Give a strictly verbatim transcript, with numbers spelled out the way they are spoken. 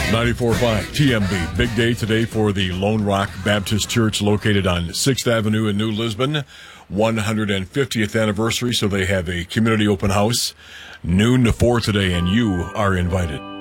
ninety-four point five T M B. Big day today for the Lone Rock Baptist Church located on sixth Avenue in New Lisbon. one hundred fiftieth anniversary, so they have a community open house noon to four today, and you are invited.